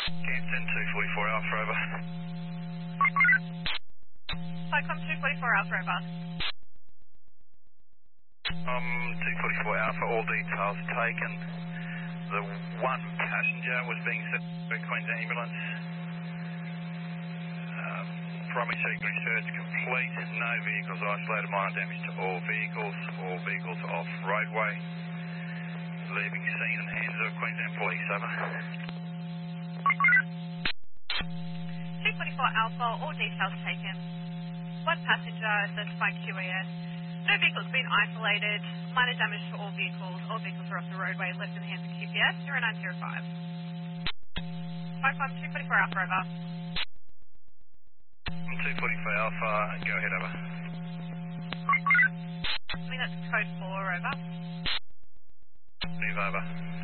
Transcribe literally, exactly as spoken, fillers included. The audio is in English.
Campton two forty-four Alpha over. Cyclone two forty-four Alpha over. Um, two forty-four Alpha, all details taken. The one passenger was being sent to a Queensland ambulance. Um, primary secondary search complete. No vehicles isolated. Minor damage to all vehicles. All vehicles off roadway. Leaving scene in the hands of Queensland Police. Over. two forty-four Alpha, all details taken. One passenger, certified Q A S. No vehicles been isolated. Minor damage to all vehicles. All vehicles are off the roadway, left in the hands of Q P S zero nine zero five. Five five two forty-four Alpha over. two forty-four Alpha, go ahead, over. I think that's code four over. Move over.